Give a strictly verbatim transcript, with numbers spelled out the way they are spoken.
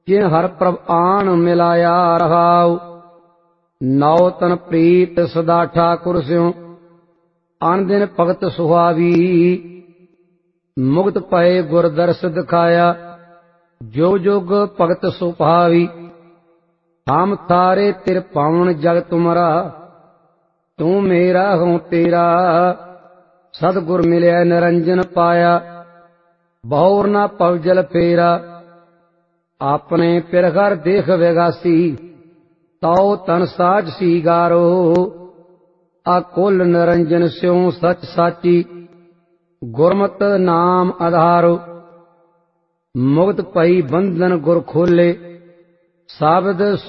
ਜਿਨ ਹਰ ਪ੍ਰਭ ਆਣ ਮਿਲਾਇਆ ਰਹਾਉ। ਨੌ ਤਨ ਪ੍ਰੀਤ ਸਦਾ ਠਾਕੁਰ ਸਿਉ ਅਨ ਦਿਨ ਭਗਤ ਸੁਹਾਵੀ। ਮੁਕਤ ਪਏ ਗੁਰ ਦਰਸ ਦਿਖਾਇਆ ਜੋ ਜੁਗ ਭਗਤ ਸੁਭਾਵੀ। ਹਮ ਥਾਰੇ ਤਿਰ ਪਾਵਨ ਜਗ ਤੁਮਰਾ ਤੂੰ ਮੇਰਾ ਹਉ ਤੇਰਾ। ਸਤਿਗੁਰ ਮਿਲਿਆ ਨਿਰੰਜਨ ਪਾਇਆ ਬਹੁਰ ਨਾ ਪਵ ਜਲ ਫੇਰਾ। ਆਪਣੇ ਪਿਰ ਘਰ ਦੇਖ ਵਿਗਾਸੀ ਤਉ ਤਨ ਸਾਜ ਸੀਗਾਰੋ। ਅਕੁਲ ਨਿਰੰਜਨ ਸਿਉ ਸਚ ਸਾਚੀ ਗੁਰਮਤਿ ਨਾਮ ਆਧਾਰੋ। ਮੁਕਤ ਭਈ ਬੰਧਨ ਗੁਰ ਖੋਲੇ ਸਾਬਦ